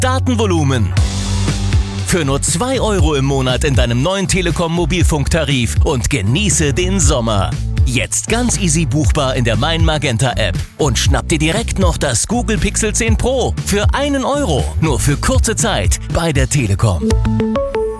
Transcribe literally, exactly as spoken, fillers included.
Datenvolumen. Für nur zwei Euro im Monat in deinem neuen Telekom Mobilfunktarif und genieße den Sommer. Jetzt ganz easy buchbar in der Mein Magenta App. Und schnapp dir direkt noch das Google Pixel zehn Pro für einen Euro. Nur für kurze Zeit bei der Telekom.